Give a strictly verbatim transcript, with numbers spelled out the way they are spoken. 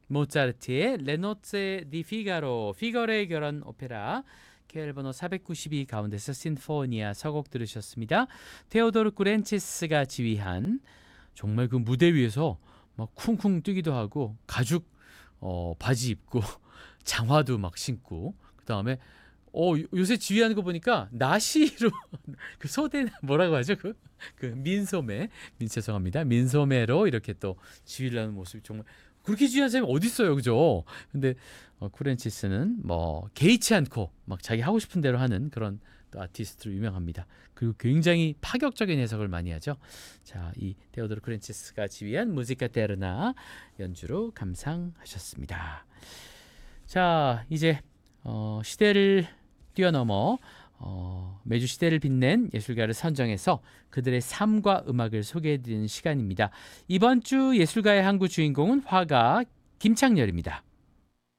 모차르트의 레노체 디 피가로, 피가로의 결혼 오페라 케일 번호 사백구십이 가운데서 신포니아 서곡 들으셨습니다. 테오도르 쿠렌치스가 지휘한, 정말 그 무대 위에서 막 쿵쿵 뛰기도 하고 가죽 어, 바지 입고 장화도 막 신고, 그 다음에 어, 요새 지휘하는 거 보니까 나시로 그 소대 뭐라고 하죠? 그, 그 민소매, 민 죄송합니다. 민소매로 이렇게 또 지휘를 하는 모습이 정말, 그렇게 지휘하는 사람이 어디 있어요, 그죠? 근데 어, 쿠렌치스는 뭐 개의치 않고 막 자기 하고 싶은 대로 하는 그런 또 아티스트로 유명합니다. 그리고 굉장히 파격적인 해석을 많이 하죠. 자, 이 테오도르 쿠렌치스가 지휘한 무지카 테르나 연주로 감상하셨습니다. 자, 이제 어, 시대를 뛰어넘어 어, 매주 시대를 빛낸 예술가를 선정해서 그들의 삶과 음악을 소개해드리는 시간입니다. 이번 주 예술가의 항구 주인공은 화가 김창렬입니다.